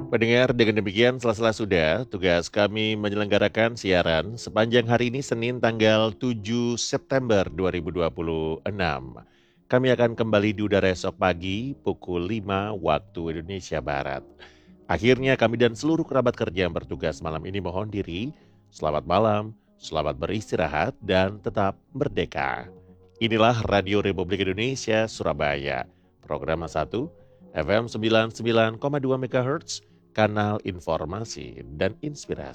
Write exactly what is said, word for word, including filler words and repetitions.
Pendengar, dengan demikian selesai sudah tugas kami menyelenggarakan siaran sepanjang hari ini Senin tanggal tujuh September dua ribu dua puluh enam. Kami akan kembali di udara esok pagi pukul lima waktu Indonesia Barat. Akhirnya kami dan seluruh kerabat kerja yang bertugas malam ini mohon diri. Selamat malam, selamat beristirahat dan tetap merdeka. Inilah Radio Republik Indonesia Surabaya. Program satu, F M sembilan puluh sembilan koma dua MHz, kanal informasi dan inspirasi.